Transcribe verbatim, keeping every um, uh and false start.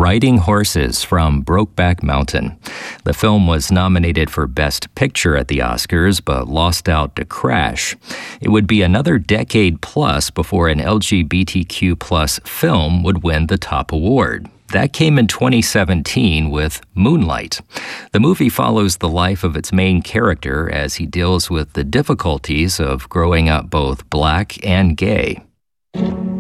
Riding Horses from Brokeback Mountain. The film was nominated for Best Picture at the Oscars, but lost out to Crash. It would be another decade plus before an L G B T Q plus film would win the top award. That came in twenty seventeen with Moonlight. The movie follows the life of its main character as he deals with the difficulties of growing up both black and gay.